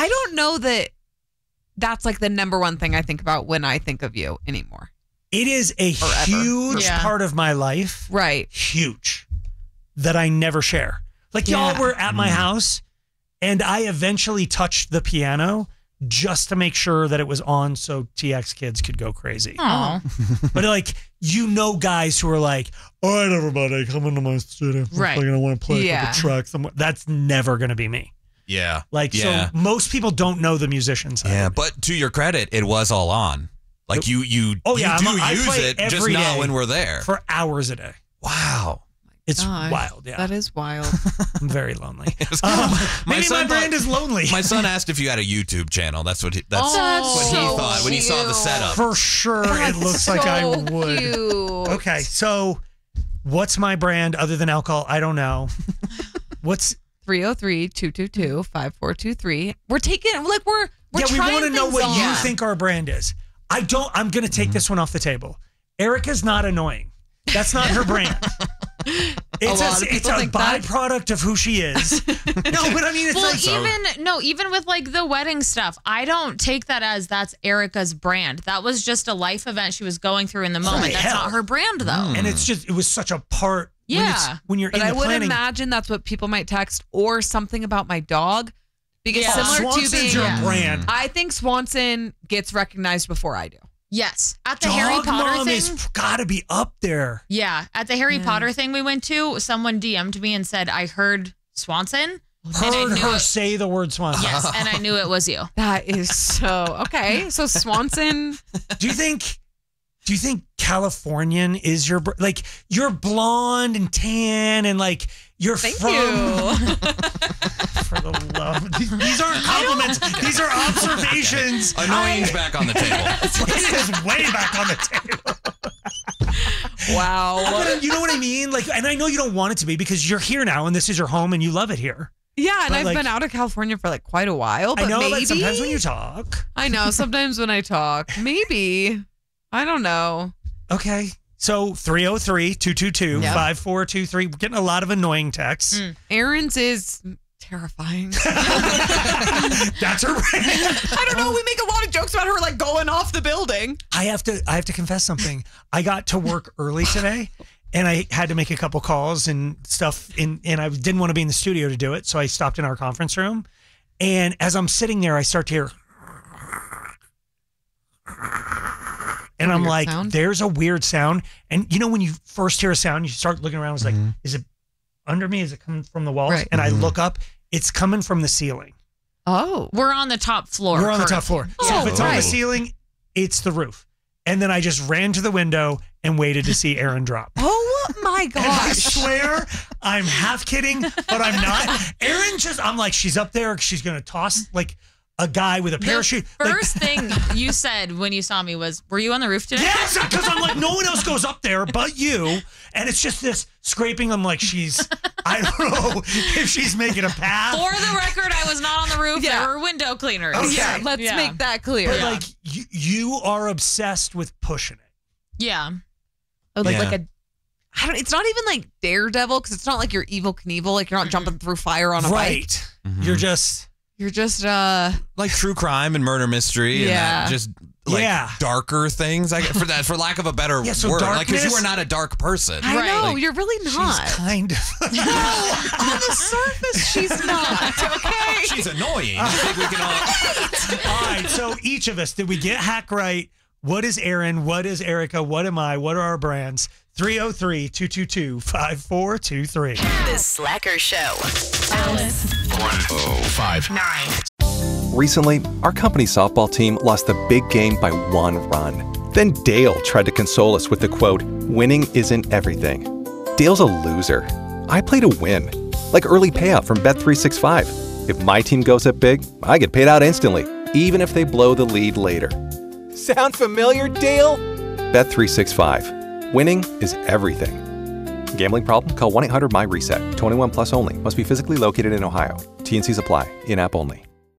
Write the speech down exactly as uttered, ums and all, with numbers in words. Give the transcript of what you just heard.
I don't know that that's like the number one thing I think about when I think of you anymore. It is a Forever. huge Yeah. part of my life. Right. Huge. That I never share. Like Yeah. y'all were at my house and I eventually touched the piano just to make sure that it was on so T X kids could go crazy. Aw. But like, you know guys who are like, all right, everybody, come into my studio. Right. I'm going to want to play a Yeah. couple tracks. That's never going to be me. Yeah. Like, yeah. so most people don't know the musicians. Yeah, but to your credit, it was all on. Like you, you, Oh, yeah, you I'm- do I use play it, just every not day when we're there. For hours a day. Wow. It's Gosh, wild, yeah. That is wild. I'm very lonely. Um, maybe my son brand thought- is lonely. My son asked if you had a YouTube channel. That's what he, that's Oh, that's what he so thought when he saw the cute. setup. For sure, it looks like I So would. cute. Okay, so what's my brand other than alcohol? I don't know. What's three oh three, two two two, five four two three. We're taking, like, we're, we're yeah? We trying want to know things what on. you think our brand is. I don't. I'm going to take this one off the table. Erica's not annoying. That's not her brand. It's A a, lot of it's people a think that. byproduct of who she is. No, but I mean, it's Well, like even no, even with like the wedding stuff, I don't take that as that's Erica's brand. That was just a life event she was going through in the moment. Right, That's hell. not her brand, though. and it's just it was such a part. when, Yeah. it's, when you're But in I the would planning. imagine that's what people might text, or something about my dog. Because Yeah. similar Swanson's to being, your Yeah. brand. I think Swanson gets recognized before I do. Yes, at the Dog Harry Potter Mom thing. has got to be up there. Yeah, at the Harry Potter thing we went to, someone D M'd me and said, I heard Swanson. and I Heard knew her it- say the word Swanson. Yes, and I knew it was you. That is so okay. So Swanson, Do you think? Do you think Californian is your br- like you're blonde and tan and like you're thank from you. for the love. These these aren't compliments. These are observations. Annoying's back on the table. It is way back on the table. Wow. But you know what I mean? Like, and I know you don't want it to be because you're here now and this is your home and you love it here. Yeah, and But, I've like- been out of California for like quite a while. But I know, maybe like sometimes when you talk. I know sometimes when I talk, maybe I don't know. Okay. So three oh three, two two two, five four two three. We're getting a lot of annoying texts. Aaron's is terrifying. That's her brand. I don't know. We make a lot of jokes about her like going off the building. I have to I have to confess something. I got to work early today and I had to make a couple calls and stuff in and I didn't want to be in the studio to do it, so I stopped in our conference room. And as I'm sitting there, I start to hear and I'm Weird like, sound. there's a weird sound. And you know when you first hear a sound, you start looking around, it's like, is it under me? Is it coming from the walls? Right. And I look up, it's coming from the ceiling. Oh, We're on the top floor. We're on the top currently. floor. So Oh, if it's on the right. ceiling, it's the roof. And then I just ran to the window and waited to see Aaron drop. oh my And I gosh. swear, I'm half kidding, but I'm not. Aaron just, I'm like, she's up there. She's going to toss like a guy with a The parachute. Like- first thing you said when you saw me was, were you on the roof today? yes, because I'm like, no one else goes up there but you. And it's just this scraping. I'm like, she's, I don't know if she's making a path. For the record, I was not on the roof. Yeah. There were window cleaners. Okay. Yeah, let's Yeah. make that clear. But like, you, you are obsessed with pushing it. Yeah. Oh, like, Yeah. like a, I don't. It's not even like Daredevil because it's not like you're evil Knievel. Like you're not jumping through fire on a bike. Right. You're just, You're just uh. Like true crime and murder mystery and Yeah. that just like Yeah. darker things. I for that for lack of a better Yeah, so word. Like because you darkness- are not a dark person. I Right. know Like, you're really not. she's kind of. on the surface, she's not. Okay. She's annoying. I think we can all All right, so each of us, did we get hack right? What is Aaron? What is Erica? What am I? What are our brands? three oh three, two two two, five four two three. The Slacker Show. Alice. one oh five. Nine. Recently, our company softball team lost the big game by one run. Then Dale tried to console us with the quote, "Winning isn't everything." Dale's a loser. I play to win. Like early payout from Bet three sixty-five. If my team goes up big, I get paid out instantly, even if they blow the lead later. Sound familiar, Dale? Bet three sixty-five. Winning is everything. Gambling problem? Call one eight hundred M Y RESET. twenty-one plus only. Must be physically located in Ohio. T and Cs apply. In-app only.